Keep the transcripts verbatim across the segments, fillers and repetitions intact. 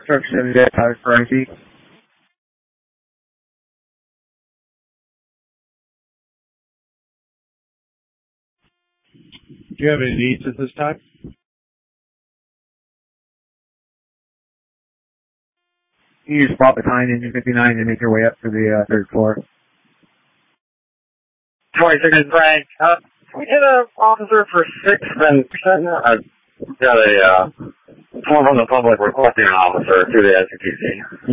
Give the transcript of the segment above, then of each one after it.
Truck seventy-eight, five for I C. Do you have any needs at this time? You just spot behind engine fifty-nine and make your way up to the uh, third floor. twenty-six, Frank. Uh, we hit an officer for six and I've got a uh, form from the public requesting an officer through the S C T C.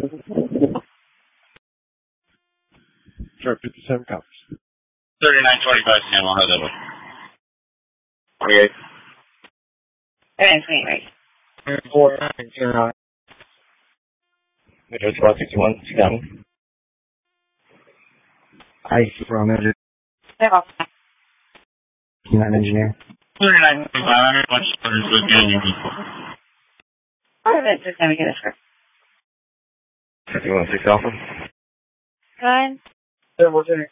Truck fifty-seven copies. thirty-nine twenty-five, Sam, I'll have that one. twenty-eight. Thanks, twenty-eight. four, nine, zero. Metro twelve sixty-one, Chicago. I C from engine. fifty-nine engineer. thirty-nine twenty-five, much good getting All of it, just let me get a script. fifty-one, six Alpha. Good. Yeah, we'll take it.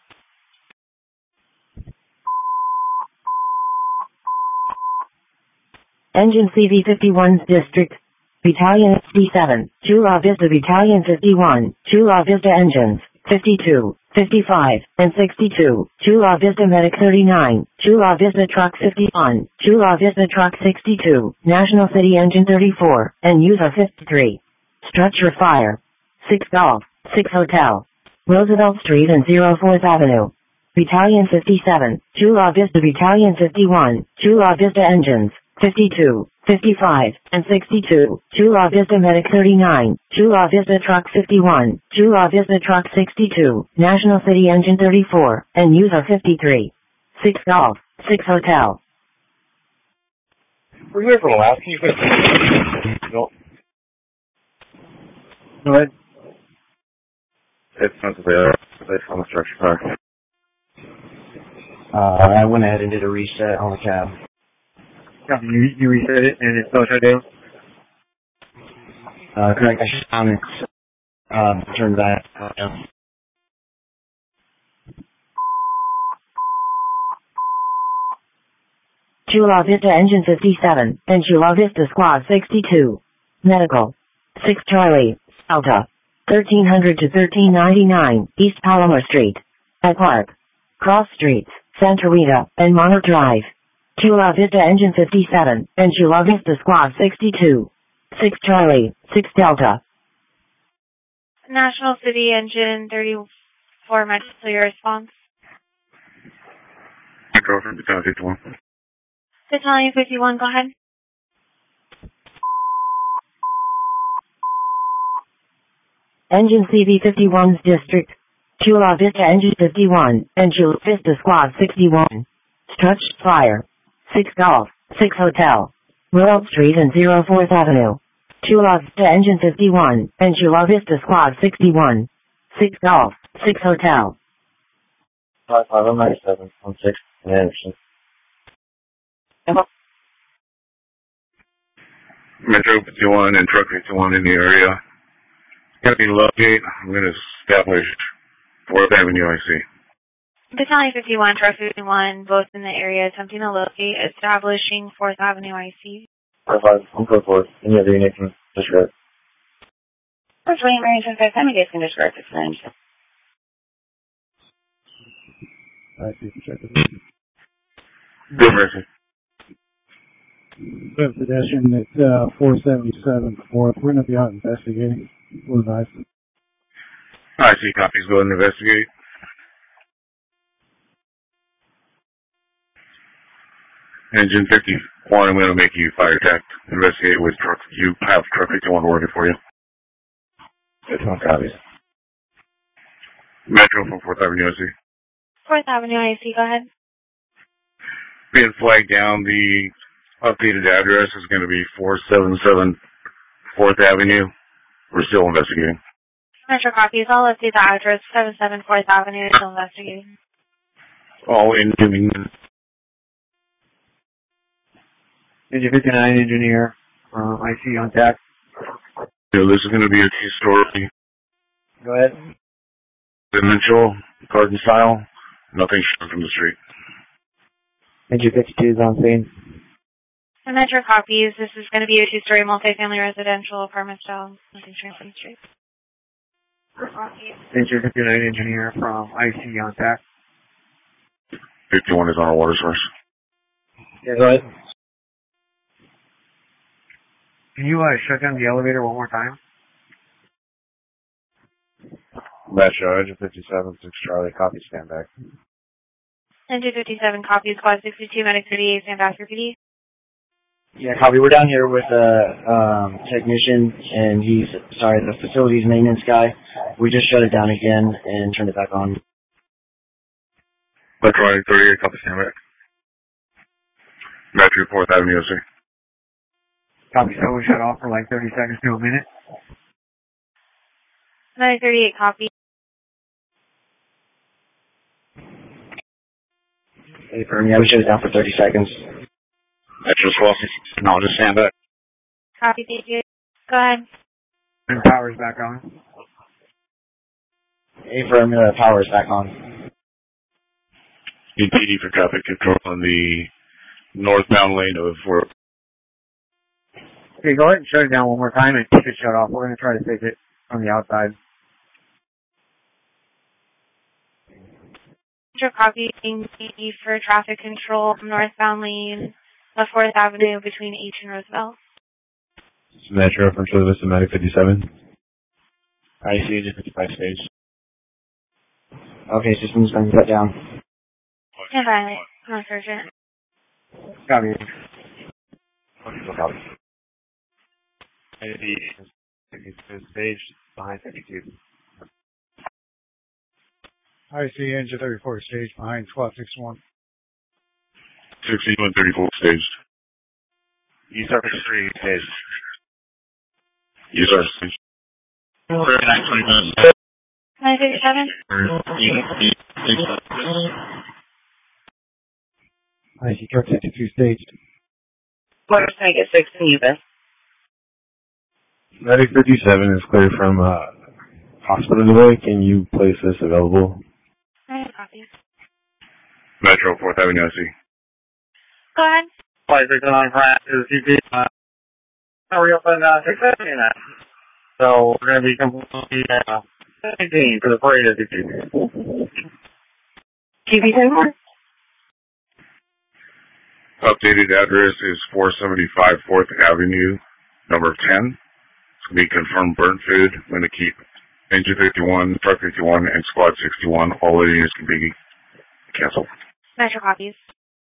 Engine C V fifty-one's District, Battalion fifty-seven, Chula Vista Battalion fifty-one, Chula Vista Engines, fifty-two, fifty-five, and sixty-two, Chula Vista Medic thirty-nine, Chula Vista Truck fifty-one, Chula Vista Truck sixty-two, National City Engine thirty-four, and User fifty-three. Structure Fire. six Golf, six Hotel. Roosevelt Street and oh fourth Avenue. Battalion fifty-seven, Chula Vista Battalion fifty-one, Chula Vista Engines, fifty-two, fifty-five, and sixty-two, Chula Vista Medic thirty-nine, Chula Vista Truck fifty-one, Chula Vista Truck sixty-two, National City Engine thirty-four, and User fifty-three. six Golf, six Hotel. We're here for the last. Can you put no. Go ahead. It's not the other. It's on the structure car. Uh, I went ahead and did a reset on the cab. You, you reset it and it's still shut down? Uh, correct. I shut down and, uh, turned that down. Chula Vista Engine fifty-seven, and Chula Vista Squad sixty-two. Medical. six Charlie, Delta. thirteen hundred to thirteen ninety-nine, East Palomar Street. At Park. Cross Streets, Santa Rita, and Monarch Drive. Chula Vista Engine fifty-seven, and Chula Vista Squad sixty-two. six Charlie, six Delta. National City Engine thirty-four, Metro, your response. Metro from Battalion fifty-one. Battalion fifty-one, go ahead. Engine C V fifty-one's District, Chula Vista Engine fifty-one, and Chula Vista Squad sixty-one. Structure Fire. six Golf, six Hotel. World Street and oh fourth Avenue. Chula Vista Engine fifty-one, and Chula Vista Squad sixty-one. six Golf, six Hotel. five five one nine seven one six Anderson. Metro fifty-one and Truck fifty-one in the area. Gotta be locate. I'm gonna establish fourth Avenue I C. Battalion fifty-one, Truck fifty-one, both in the area, attempting to locate, establishing fourth Avenue I C. five five, I'm code four. Any other unit can describe. First William Mary twenty-five, how many days can describe this range? I see. Check it. Good mercy. Good pedestrian at uh, four seventy-seven fourth. We're going to be out investigating. We're nice. I see copies. Go and investigate. Engine fifty-one, I'm going to make you fire attack. Investigate with truck. You have truck fifty-one working for you. fifty-one copies. Metro from fourth Avenue I C. fourth Avenue I C, go ahead. Being flagged down, the updated address is going to be four seventy-seven fourth Avenue. We're still investigating. Metro copies. I'll update the address. seven seven fourth Avenue. Still investigating. All incoming. Engine fifty-nine engineer, uh, I C on tap. Yeah, this is going to be a two-story Go ahead. residential garden style. Nothing shown from the street. Engine fifty-two is on scene. And Metro copies. This is going to be a two-story multifamily residential apartment style. Nothing Franklin Street. Engine fifty-nine engineer from I C on tap. fifty-one is on our water source. Yeah, go ahead. Can you uh, shut down the elevator one more time? Metro, Engine fifty-seven, six Charlie, copy, stand back. Engine fifty-seven copies. Squad sixty-two, Medic thirty-eight, stand back for P D. Yeah, copy. We're down here with a um, technician, and he's, sorry, the facilities maintenance guy. We just shut it down again and turned it back on. Metro thirty-eight, copy, stand back. Metro fourth Avenue, sir. Copy, so we shut off for like thirty seconds to a minute. Medic thirty-eight copy. Hey, firm, yeah, we shut it down for thirty seconds. Metro twelve, no, just stand back. Copy, thank you. Go ahead. And power's back on. Hey, firm, uh, power is back on. Need P D for traffic control on the northbound lane of four. Okay, go ahead and shut it down one more time and keep it shut off. We're going to try to fix it from the outside. Metro copy, P D for traffic control northbound lane of fourth Avenue between H and Roosevelt. Metro from Chula Vista, Medic fifty-seven. I C, Engine fifty-five stage. Okay, system's been shut down. Stand by, no sergeant. Copy. Copy. fifty-two stage, behind fifty-two. I see engine thirty-four stage behind squad sixty-one. sixty-one thirty-four staged. You start with three stage. Yes, sir. nine fifty-seven? I see truck sixty-two staged. Motor tank at sixteen, you bet. Medic fifty-seven is clear from uh, hospital delay. Can you place this available? I have copies. Metro fourth Avenue, I C. Go ahead. Flight six nine Francis, U P. Uh, reopen uh, six seventy now. So we're going to be completely uh, seventeen for the parade of the two. T V ten? Updated address is four seventy-five fourth Avenue, number ten. It's going to be confirmed burnt food. I'm going to keep Engine fifty-one, Truck fifty-one, and Squad sixty-one. All of these can be canceled. Metro copies.